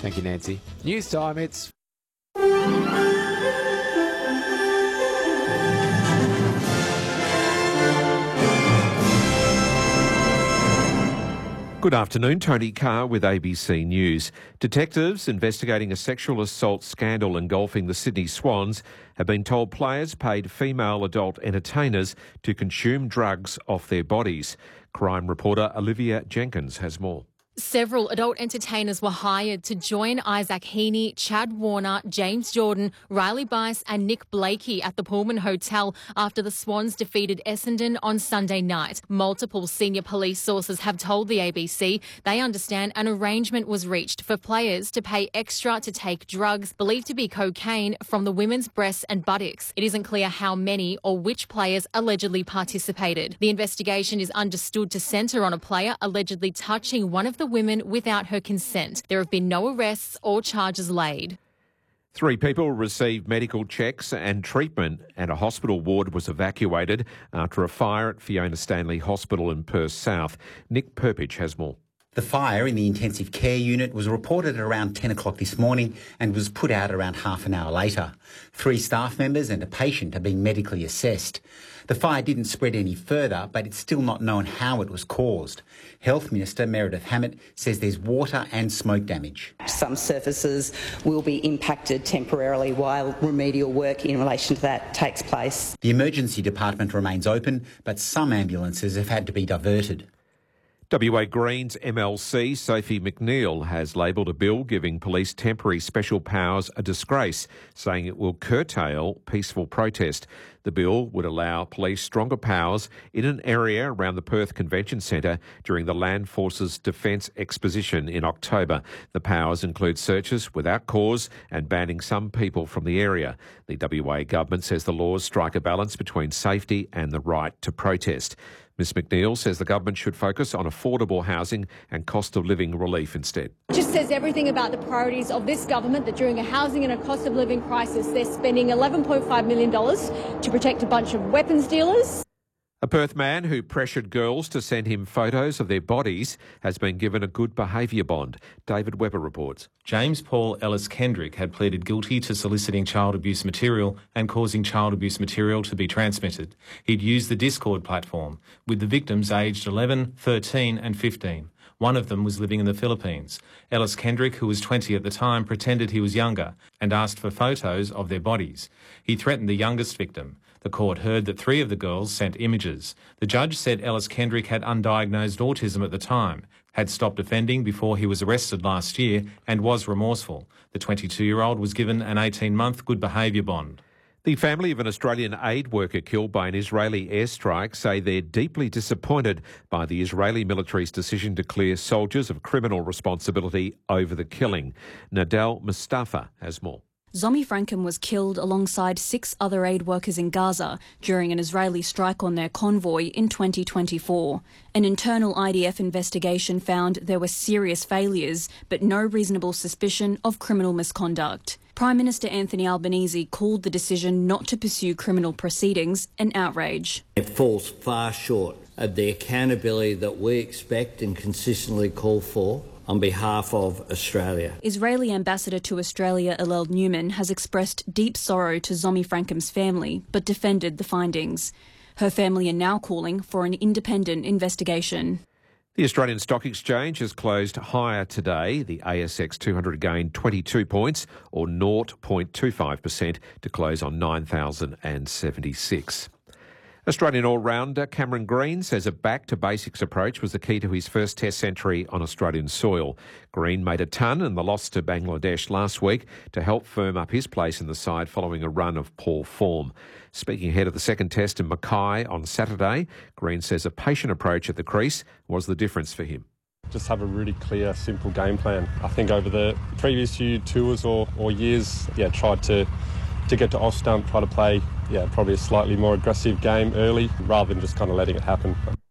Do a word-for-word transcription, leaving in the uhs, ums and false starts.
Thank you, Nancy. News time, it's... Good afternoon, Tony Carr with A B C News. Detectives investigating a sexual assault scandal engulfing the Sydney Swans have been told players paid female adult entertainers to consume drugs off their bodies. Crime reporter Olivia Jenkins has more. Several adult entertainers were hired to join Isaac Heaney, Chad Warner, James Jordan, Riley Bice and Nick Blakey at the Pullman Hotel after the Swans defeated Essendon on Sunday night. Multiple senior police sources have told the A B C they understand an arrangement was reached for players to pay extra to take drugs believed to be cocaine from the women's breasts and buttocks. It isn't clear how many or which players allegedly participated. The investigation is understood to centre on a player allegedly touching one of the women without her consent. There have been no arrests or charges laid. Three people received medical checks and treatment, and a hospital ward was evacuated after a fire at Fiona Stanley Hospital in Perth South. Nick Perpich has more. The fire in the intensive care unit was reported at around ten o'clock this morning and was put out around half an hour later. Three staff members and a patient are being medically assessed. The fire didn't spread any further, but it's still not known how it was caused. Health Minister Meredith Hammett says there's water and smoke damage. Some surfaces will be impacted temporarily while remedial work in relation to that takes place. The emergency department remains open, but some ambulances have had to be diverted. W A Greens M L C Sophie McNeil has labelled a bill giving police temporary special powers a disgrace, saying it will curtail peaceful protest. The bill would allow police stronger powers in an area around the Perth Convention Centre during the Land Forces Defence Exposition in October. The powers include searches without cause and banning some people from the area. The W A government says the laws strike a balance between safety and the right to protest. Miz McNeil says the government should focus on affordable housing and cost of living relief instead. It just says everything about the priorities of this government, that during a housing and a cost of living crisis, they're spending eleven point five million dollars to protect a bunch of weapons dealers. A Perth man who pressured girls to send him photos of their bodies has been given a good behaviour bond. David Webber reports. James Paul Ellis Kendrick had pleaded guilty to soliciting child abuse material and causing child abuse material to be transmitted. He'd used the Discord platform, with the victims aged eleven, thirteen and fifteen. One of them was living in the Philippines. Ellis Kendrick, who was twenty at the time, pretended he was younger and asked for photos of their bodies. He threatened the youngest victim. The court heard that three of the girls sent images. The judge said Ellis Kendrick had undiagnosed autism at the time, had stopped offending before he was arrested last year and was remorseful. The twenty-two-year-old was given an eighteen-month good behaviour bond. The family of an Australian aid worker killed by an Israeli airstrike say they're deeply disappointed by the Israeli military's decision to clear soldiers of criminal responsibility over the killing. Nadal Mustafa has more. Zomi Franken was killed alongside six other aid workers in Gaza during an Israeli strike on their convoy in twenty twenty-four. An internal I D F investigation found there were serious failures, but no reasonable suspicion of criminal misconduct. Prime Minister Anthony Albanese called the decision not to pursue criminal proceedings an outrage. It falls far short of the accountability that we expect and consistently call for on behalf of Australia. Israeli Ambassador to Australia Hillel Newman has expressed deep sorrow to Zomi Franken's family, but defended the findings. Her family are now calling for an independent investigation. The Australian Stock Exchange has closed higher today. The A S X two hundred gained twenty-two points, or zero point two five percent, to close on nine thousand seventy-six. Australian all-rounder Cameron Green says a back-to-basics approach was the key to his first Test century on Australian soil. Green made a ton in the loss to Bangladesh last week to help firm up his place in the side following a run of poor form. Speaking ahead of the second Test in Mackay on Saturday, Green says a patient approach at the crease was the difference for him. Just have a really clear, simple game plan. I think over the previous few tours or, or years, yeah, tried to to get to off stump, try to play, yeah, probably a slightly more aggressive game early rather than just kind of letting it happen.